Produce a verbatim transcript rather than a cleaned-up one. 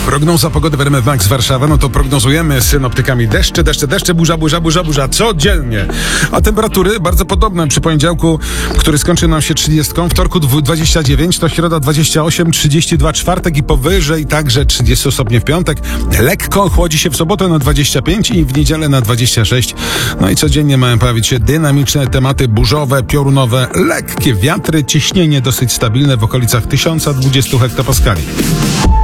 Prognoza pogody w R M F Max Warszawa, no to prognozujemy z synoptykami deszcze, deszcze, deszcze, burza, burza, burza, burza, codziennie. A temperatury bardzo podobne. Przy poniedziałku, który skończy nam się trzydziestką, wtorku dwadzieścia dziewięć, to środa dwadzieścia osiem, trzydzieści dwa, czwartek i powyżej także trzydzieści stopni w piątek. Lekko chłodzi się w sobotę na dwadzieścia pięć i w niedzielę na dwadzieścia sześć. No i codziennie mają pojawić się dynamiczne tematy burzowe, piorunowe, lekkie wiatry, ciśnienie dosyć stabilne w okolicach tysiąc dwadzieścia hektopaskali.